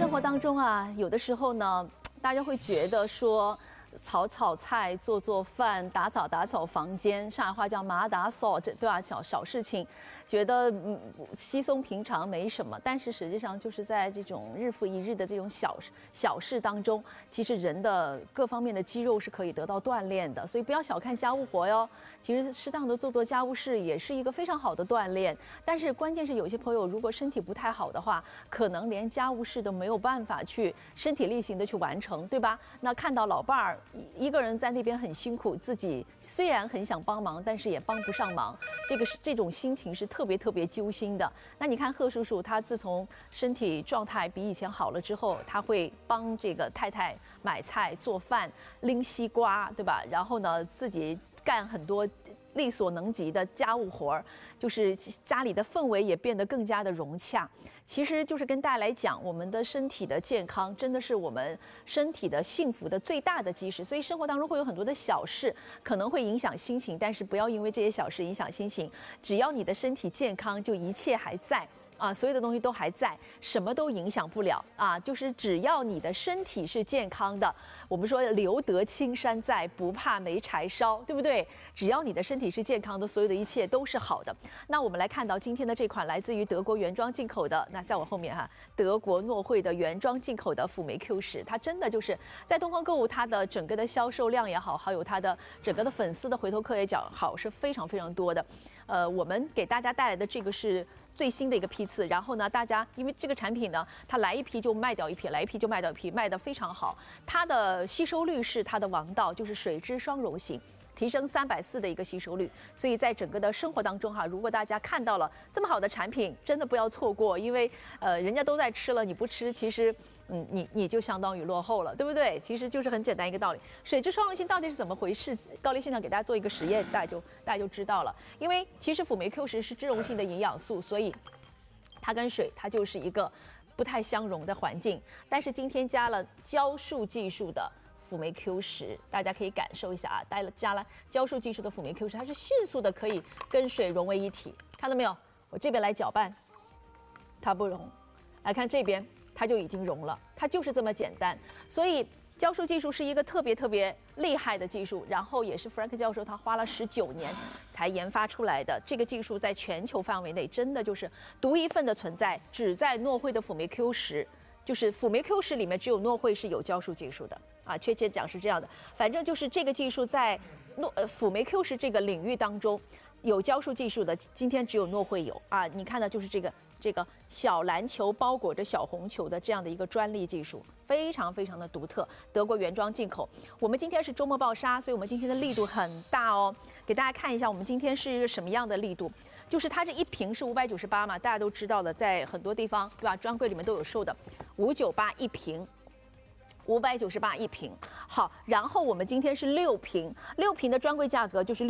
生活当中啊，有的时候呢，大家会觉得说，炒菜、做饭、打扫房间，上海话叫麻打扫，这对吧？小事情，觉得稀松平常没什么，但是实际上就是在这种日复一日的这种小事当中，其实人的各方面的肌肉是可以得到锻炼的，所以不要小看家务活哟。其实适当的做家务事也是一个非常好的锻炼，但是关键是有些朋友如果身体不太好的话，可能连家务事都没有办法去身体力行的去完成，对吧？那看到老伴儿一个人在那边很辛苦，自己虽然很想帮忙，但是也帮不上忙，这种心情是特别揪心的。那你看贺叔叔，他自从身体状态比以前好了之后，他会帮这个太太买菜、做饭、拎西瓜，对吧？然后呢，自己干很多力所能及的家务活儿，就是家里的氛围也变得更加的融洽。其实就是跟大家来讲，我们的身体的健康真的是我们身体的幸福的最大的基石。所以生活当中会有很多的小事可能会影响心情，但是不要因为这些小事影响心情。只要你的身体健康，就一切还在。啊，所有的东西都还在，什么都影响不了啊！就是只要你的身体是健康的，我们说留得青山在，不怕没柴烧，对不对？只要你的身体是健康的，所有的一切都是好的。那我们来看到今天的这款来自于德国原装进口的，那在我后面哈，德国诺惠的原装进口的辅酶 Q10，它真的就是在东方购物，它的整个的销售量也好，还有它的整个的粉丝的回头客也好，是非常多的。我们给大家带来的这个是最新的一个批次，然后呢，大家因为这个产品呢，它来一批就卖掉一批，来一批就卖掉一批，卖得非常好。它的吸收率是它的王道，就是水质双柔型，提升340的一个吸收率。所以在整个的生活当中哈，如果大家看到了这么好的产品，真的不要错过，因为人家都在吃了，你不吃，其实你就相当于落后了，对不对？其实就是很简单一个道理。水质双柔性到底是怎么回事？高丽现场给大家做一个实验，大家就知道了。因为其实辅酶 Q10是脂溶性的营养素，所以它跟水它就是一个不太相容的环境。但是今天加了胶束技术的辅酶 Q10，大家可以感受一下啊，加了胶束技术的辅酶 Q10，它是迅速的可以跟水融为一体。看到没有？我这边来搅拌，它不融。来看这边。它就已经融了，它就是这么简单。所以胶束技术是一个特别厉害的技术，然后也是 Frank 教授他花了19年才研发出来的。这个技术在全球范围内真的就是独一份的存在，只在诺惠的辅酶 Q10，就是辅酶 Q10里面只有诺惠是有胶束技术的啊，确切讲是这样的。反正就是这个技术在辅酶 Q10这个领域当中有胶束技术的，今天只有诺惠有啊。你看到就是这个小篮球包裹着小红球的这样的一个专利技术，非常的独特，德国原装进口。我们今天是周末爆杀，所以我们今天的力度很大哦。给大家看一下，我们今天是一个什么样的力度？就是它这一瓶是598嘛，大家都知道的，在很多地方对吧？专柜里面都有售的，598一瓶。598一瓶，好，然后我们今天是6瓶的专柜价格就是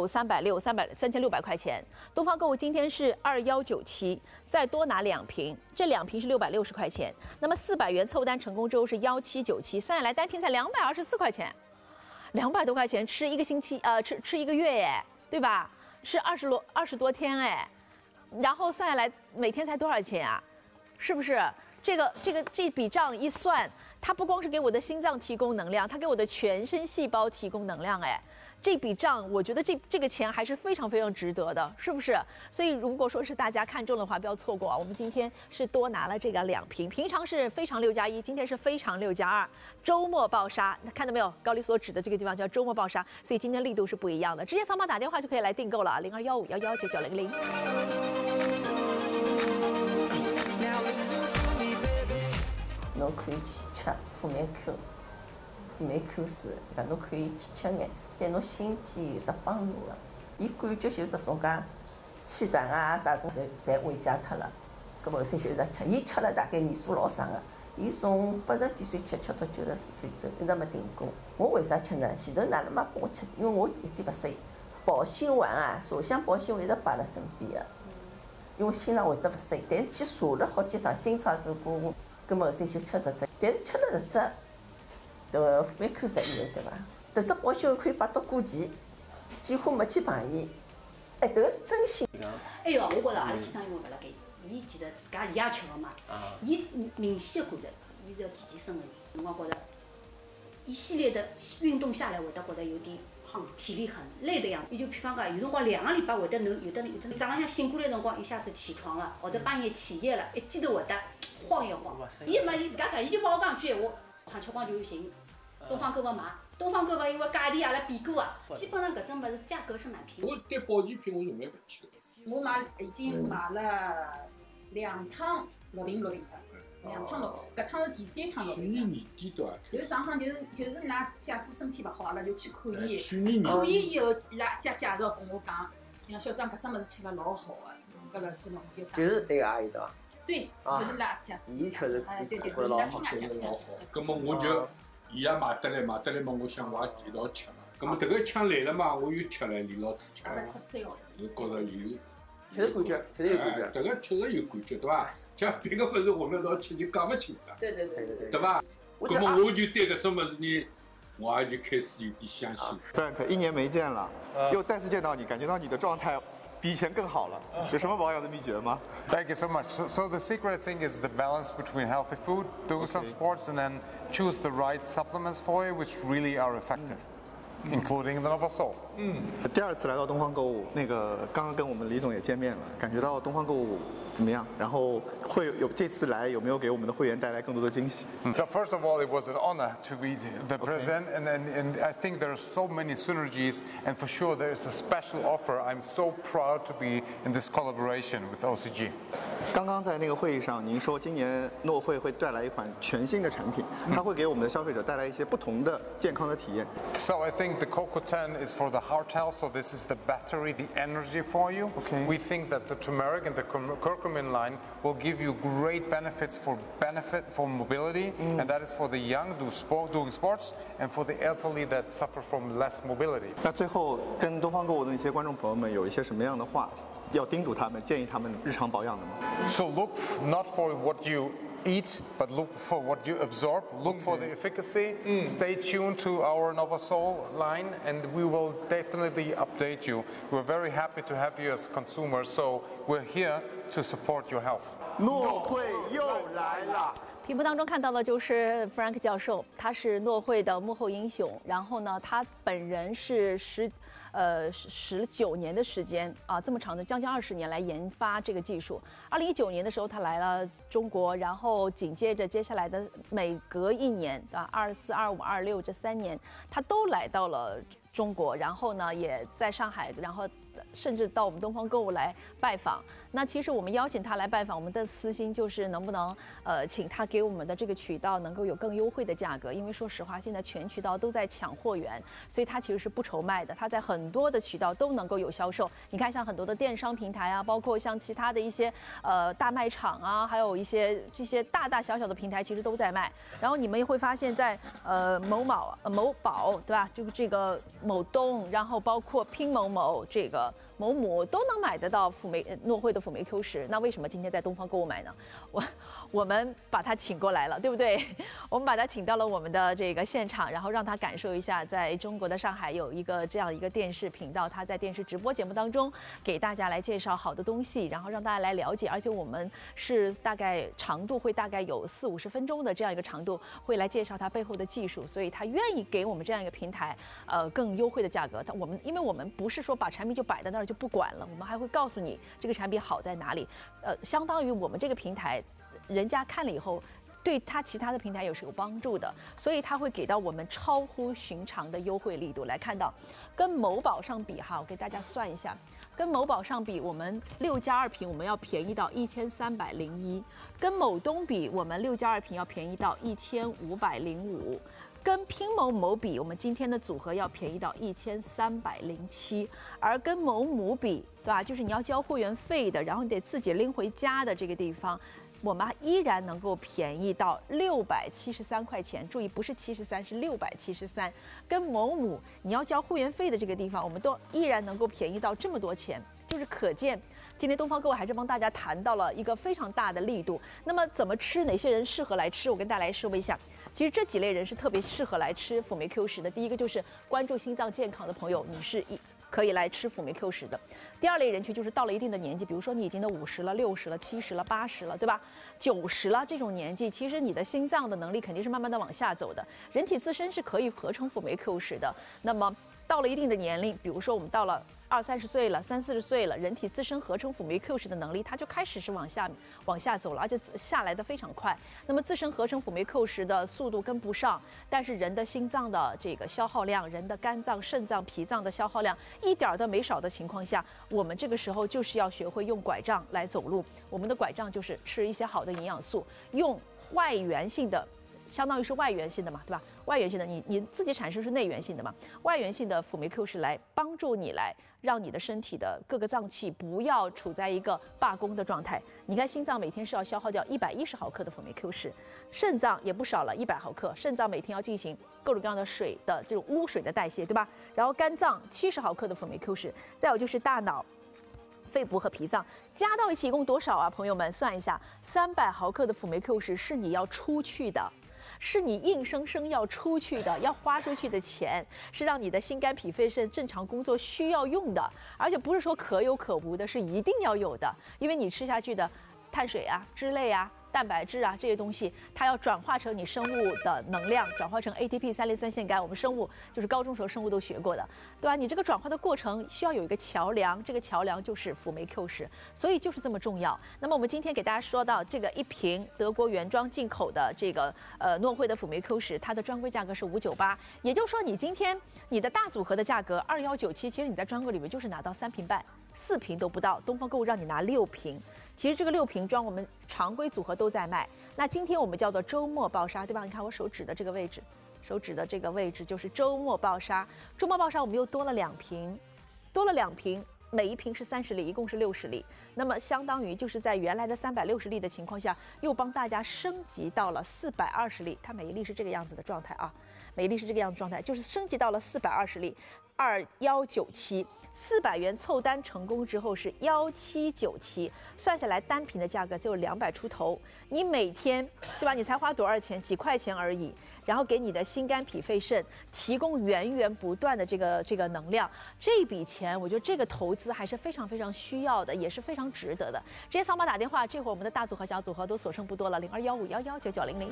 3600块钱。东方购物今天是2197，再多拿2瓶，这2瓶是660块钱。那么400元凑单成功之后是1797，算下来单瓶才224块钱，200多块钱吃一个星期，吃一个月哎，对吧？吃20多天哎，然后算下来每天才多少钱啊？是不是？这笔账一算，它不光是给我的心脏提供能量，它给我的全身细胞提供能量，哎，这笔账我觉得这个钱还是非常值得的，是不是？所以如果说是大家看中的话，不要错过啊！我们今天是多拿了这个2瓶，平常是非常6+1，今天是非常6+2，周末爆杀，看到没有？高丽所指的这个地方叫周末爆杀，所以今天力度是不一样的，直接扫码打电话就可以来订购了，0215119900。 侬可以去吃辅酶 Q10，搿侬可以去吃眼，对侬心肌有得帮助的。伊感觉就搿种介气短啊啥种侪回家脱了。搿么后头就一直吃，伊吃了大概年数老长个，伊从80几岁吃到94岁走，一直没停过。我为啥吃呢？前头哪能没拨我吃？因为我一点勿睡，保心丸啊，茶香保心丸一直摆辣身边个，因为心脏会得勿睡。但是去查了好几趟，心超做过。咁么后头就吃这只，但是吃了这只，这个辅酶 Q10有对伐？这只保险可以摆到过期，几乎没去碰伊。哎，这个是真心。 哎哟，我觉着阿拉先生因为勿辣盖，伊其实自家伊也吃个嘛，伊明显的感觉伊是要健身的，辰光觉着一系列的运动下来，会得觉得有点体力很累的样子。就比方讲，有辰光2个礼拜会得侬有的早浪向醒过来辰光一下子起床了，或者半夜起夜了，一记头会得晃一晃。伊自家讲，伊就帮我讲句闲话，躺吃光就寻东方购物买。东方购物因为价钿阿拉比过啊，基本上搿种物事价格是蛮便宜。 我对保健品我从来勿去的。 我已经买了2趟绿瓶脱，2趟绿，搿趟是第3趟绿去年年底对伐？ 就是上趟就是伊拉姐夫身体勿好，阿拉就去看伊。 去年年底。 看伊以后，伊拉介绍跟我讲，杨小张搿只物事吃了老好个，搿个是侬就讲。 就是那个阿姨对伐？ 对，就是拉姐。 伊确实对， 老好， 吃老好。 葛末我就伊也买得来嘛，我想我也一道吃嘛。葛末迭个枪来了嘛，我又吃了，李老师吃了。我觉着有。 确实感觉，确实有感觉。 迭个确实有感觉，对伐？像别个物事混了一道吃，就讲勿清爽。 对， 对伐？葛末我就对搿种物事呢，我也就开始有点相信。 Frank， 1年没见了，又再次见到你，感觉到你的状态比以前更好了。有什么保养的秘诀吗？ Thank you so much. So the secret thing is the balance between healthy food, doing some sports, and then choose the right supplements for you, which really are effective, including the Novasol. 第2次来到东方购物，刚刚跟我们李总也见面了，感觉到东方购物怎么样？然后这次来有没有给我们的会员带来更多的惊喜？ So first of all, it was an honor to be the president, and I think there are so many synergies, and for sure there is a special offer. I'm so proud to be in this collaboration with OCG. 刚刚在那个会议上，您说今年诺会带来一款全新的产品，它会给我们的消费者带来一些不同的健康的体验。 So I think the CoQ10 is for the heart health. So this is the battery, the energy for you. Okay. We think that the turmeric and the curcumin line will give you great benefits for mobility, and that is for the young doing sports, and for the elderly that suffer from less mobility. 那最后跟东方购物的那些观众朋友们有一些什么样的话要叮嘱他们、建议他们日常保养的吗？ So look not for what you eat, but look for what you absorb. Look for the efficacy. Stay tuned to our Novasol line, and we will definitely update you. We're very happy to have you as consumers, so we're here to support your health. 诺会又来了。 屏幕当中看到的就是 Frank 教授，他是诺会的幕后英雄。然后呢，他本人是19年的时间啊，这么长的将近20年来研发这个技术。2019年的时候，他来了中国，然后紧接着接下来的每隔1年啊，24、25、26这3年，他都来到了中国，然后呢，也在上海，然后甚至到我们东方购物来拜访。那其实我们邀请他来拜访，我们的私心就是能不能请他给我们的这个渠道能够有更优惠的价格，因为说实话，现在全渠道都在抢货源，所以他其实是不愁卖的，他在很多的渠道都能够有销售。你看，像很多的电商平台啊，包括像其他的一些大卖场啊，还有一些这些大大小小的平台，其实都在卖。然后你们也会发现在某宝对吧？就这个某东，然后包括拼某某这个某母都能买得到诺会的辅酶 Q10。那为什么今天在东方购物买呢？我们把他请过来了，对不对？我们把他请到了我们的这个现场，然后让他感受一下，在中国的上海有一个这样一个电视频道，他在电视直播节目当中给大家来介绍好的东西，然后让大家来了解。而且我们是大概长度会大概有40-50分钟的这样一个长度，会来介绍他背后的技术，所以他愿意给我们这样一个平台，更优惠的价格。因为我们不是说把产品就摆在那儿就不管了，我们还会告诉你这个产品好在哪里。相当于我们这个平台，人家看了以后，对他其他的平台也是有帮助的，所以他会给到我们超乎寻常的优惠力度。来看到，跟某宝上比哈，我给大家算一下，跟某宝上比，我们6+2瓶我们要便宜到1301，跟某东比，我们6+2瓶要便宜到1505。跟拼某某比，我们今天的组合要便宜到1307，而跟某母比，对吧？就是你要交会员费的，然后你得自己拎回家的这个地方，我们依然能够便宜到673块钱。注意，不是73，是673。跟某母你要交会员费的这个地方，我们都依然能够便宜到这么多钱，就是可见今天东方购物还是帮大家谈到了一个非常大的力度。那么怎么吃，哪些人适合来吃，我跟大家来说一下。其实这几类人是特别适合来吃辅酶 Q10的。第一个就是关注心脏健康的朋友，你是可以来吃辅酶 Q 十的。第二类人群就是到了一定的年纪，比如说你已经都50了、60了、70了、80了，对吧？90了这种年纪，其实你的心脏的能力肯定是慢慢的往下走的。人体自身是可以合成辅酶 Q 十的。那么到了一定的年龄，比如说我们到了20-30岁了、30-40岁了，人体自身合成辅酶 Q 十的能力，它就开始是往下走了，而且下来的非常快。那么自身合成辅酶 Q 十的速度跟不上，但是人的心脏的这个消耗量、人的肝脏、肾脏、脾脏的消耗量一点都没少的情况下，我们这个时候就是要学会用拐杖来走路。我们的拐杖就是吃一些好的营养素，用外源性的。相当于是外源性的嘛，对吧？外源性的，你自己产生是内源性的嘛？外源性的辅酶 Q 十来帮助你来让你的身体的各个脏器不要处在一个罢工的状态。你看心脏每天是要消耗掉110毫克的辅酶 Q 十，肾脏也不少了，100毫克，肾脏每天要进行各种各样的水的这种污水的代谢，对吧？然后肝脏70毫克的辅酶 Q 十，再有就是大脑、肺部和脾脏加到一起一共多少啊？朋友们算一下，300毫克的辅酶 Q 十是你要出去的。是你硬生生要出去的，要花出去的钱，是让你的心肝脾肺肾正常工作需要用的，而且不是说可有可无的，是一定要有的，因为你吃下去的碳水啊、脂类啊、蛋白质啊这些东西，它要转化成你生物的能量，转化成 ATP 3类酸腺苷。我们生物就是高中时候生物都学过的，对吧？你这个转化的过程需要有一个桥梁，这个桥梁就是辅酶 Q 十，所以就是这么重要。那么我们今天给大家说到这个一瓶德国原装进口的这个诺惠的辅酶 Q 十，它的专柜价格是598，也就是说你今天你的大组合的价格2197，其实你在专柜里面就是拿到3瓶半，4瓶都不到，东方购物让你拿6瓶。其实这个6瓶装我们常规组合都在卖，那今天我们叫做周末爆杀，对吧？你看我手指的这个位置，手指的这个位置就是周末爆杀。周末爆杀我们又多了2瓶，每一瓶是30粒，一共是60粒。那么相当于就是在原来的360粒的情况下，又帮大家升级到了420粒。它每一粒是这个样子的状态啊，每一粒是这个样子状态，就是升级到了420粒，2197，400元凑单成功之后是1797，算下来单瓶的价格只有200出头。你每天对吧？你才花多少钱？几块钱而已。然后给你的心肝脾肺肾提供源源不断的这个能量，这笔钱我觉得这个投资还是非常非常需要的，也是非常值得的。直接扫码打电话，这会儿我们的大组合、小组合都所剩不多了，0215119900。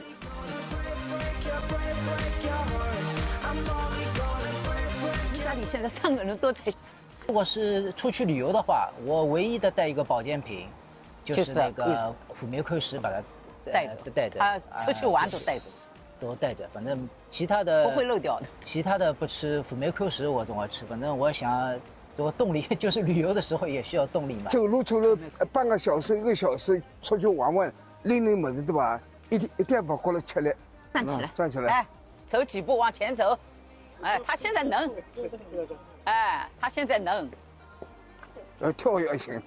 家里现在3个人都在吃。 如果是出去旅游的话，我唯一的带一个保健品，就是那个辅酶 Q 十，把它带着。 他出去玩都带着。 都带着，反正其他的不会漏掉的。 其他的不吃，辅酶 Q 十我总要吃。反正我想，这个动力就是旅游的时候也需要动力嘛。 走路半个小时、1个小时出去玩玩，拎么子对吧？一定把过来吃来。 站起来， 站起来。 哎，走几步往前走。哎，他现在能。哎，他现在能。 跳也行。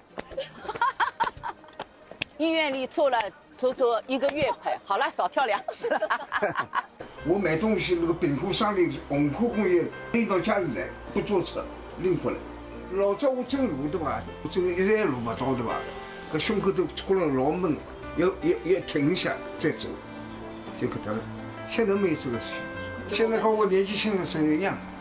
医院里做1个月快，好了，少跳2次了。 我买东西那个饼库商里红库工业拎到家里来，不坐车拎回来。老早我走路对吧？走一站路不到对吧？搿胸口都出了老闷，要停一下再走，就搿搭。现在没有这个事情，现在和我年纪轻的时候一样。